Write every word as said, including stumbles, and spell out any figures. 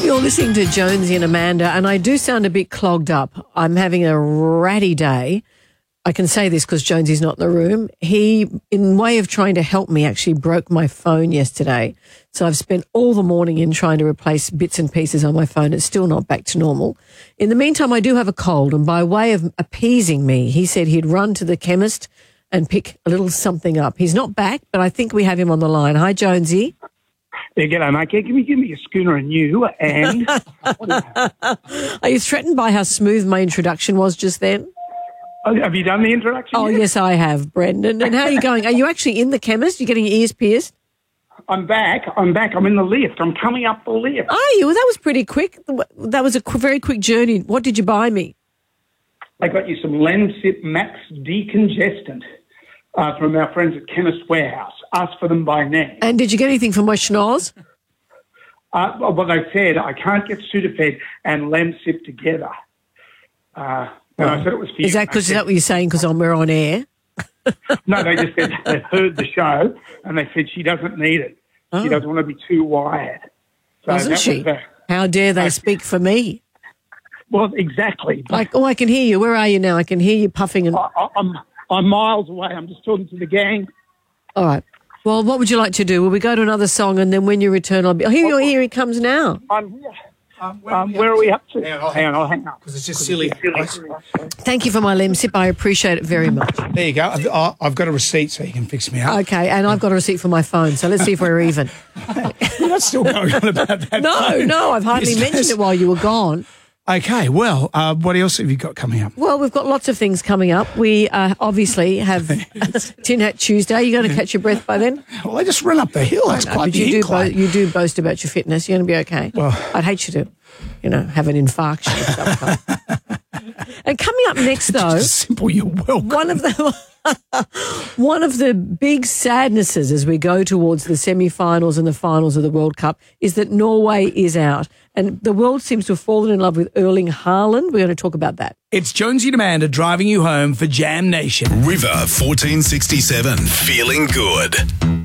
You're listening to Jonesy and Amanda, and I do sound a bit clogged up. I'm having a ratty day. I can say this because Jonesy's not in the room. He, in way of trying to help me, actually broke my phone yesterday. So I've spent all the morning in trying to replace bits and pieces on my phone. It's still not back to normal. In the meantime, I do have a cold, and by way of appeasing me, he said he'd run to the chemist and pick a little something up. He's not back, but I think we have him on the line. Hi, Jonesy. Yeah, g'day, mate. Give me, give me a schooner and you, and... Are you threatened by how smooth my introduction was just then? Oh, have you done the introduction Oh, yet? yes, I have, Brendan. And how are you going? Are you actually in the chemist? You're getting your ears pierced? I'm back. I'm back. I'm in the lift. I'm coming up the lift. Are you? Well, that was pretty quick. That was a qu- very quick journey. What did you buy me? I got you some Lemsip Max Decongestant uh, from our friends at Chemist Warehouse. Ask for them by name. And did you get anything for my schnoz? Uh, well, they said I can't get Sudafed and Lemsip together. Uh, and I said it was for you. Is that because is that what you're saying? Because we're on air? No, they just said they heard the show and they said she doesn't need it. Oh. She doesn't want to be too wired. So Doesn't that she? was the- How dare they I- speak for me? well, exactly. Like, oh, I can hear you. Where are you now? I can hear you puffing. And I, I, I'm I'm miles away. I'm just talking to the gang. all right. Well, what would you like to do? Will we go to another song, and then when you return, I'll be. Oh, here, here he comes now. I'm here. Um, where, um, where are we up to? Hang on, hang on, I'll hang up. Because it's just silly. Thank you for my Lemsip. I appreciate it very much. There you go. I've, I- I've got a receipt so you can fix me up. Okay, and I've got a receipt for my phone, so let's see if we're even. You're not still going on about that. No, phone no, I've hardly business. mentioned it while you were gone. Okay, well, uh, what else have you got coming up? Well, we've got lots of things coming up. We uh, obviously have Tin Hat Tuesday. You're going to catch your breath by then? Well, I just run up the hill. That's No, quite but the you do, bo- incline. you do boast about your fitness. You're going to be okay. Well- I'd hate you to, you know, have an infarction of some kind. And coming up next, though, Just simple, you're welcome. one of the one of the big sadnesses as we go towards the semi-finals and the finals of the World Cup is that Norway is out, and the world seems to have fallen in love with Erling Haaland. We're going to talk about that. It's Jonesy and Amanda driving you home for Jam Nation. River fourteen sixty-seven. Feeling good.